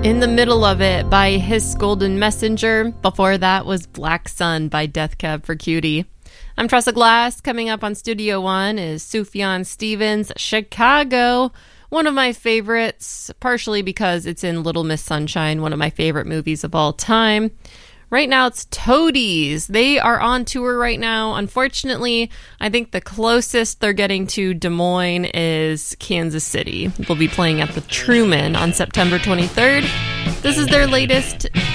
In the Middle of It by Hiss Golden Messenger. Before that was Black Sun by Death Cab for Cutie. I'm Tressa Glass. Coming up on Studio One is Sufjan Stevens' Chicago. One of my favorites, partially because it's in Little Miss Sunshine, one of my favorite movies of all time. Right now it's Toadies. They are on tour right now. Unfortunately, I think the closest they're getting to Des Moines is Kansas City. They'll be playing at the Truman on September 23rd. This is their latest